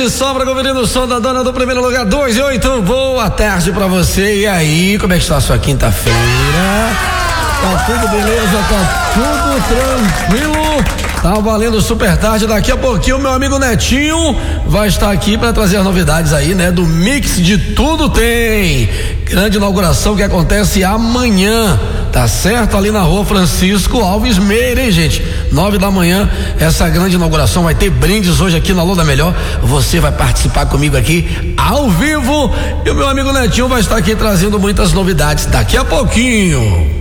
sobra, conferindo o som da dona do primeiro lugar, 2-8. Boa tarde pra você. E aí, como é que está a sua quinta-feira? Tá tudo beleza? Tá tudo tranquilo? Tá valendo super tarde. Daqui a pouquinho o meu amigo Netinho vai estar aqui para trazer as novidades aí, né? Do mix de Tudo Tem. Grande inauguração que acontece amanhã, tá certo? Ali na rua Francisco Alves Meira, hein, gente? 9 da manhã, essa grande inauguração. Vai ter brindes hoje aqui na Alô da Melhor. Você vai participar comigo aqui ao vivo. E o meu amigo Netinho vai estar aqui trazendo muitas novidades daqui a pouquinho.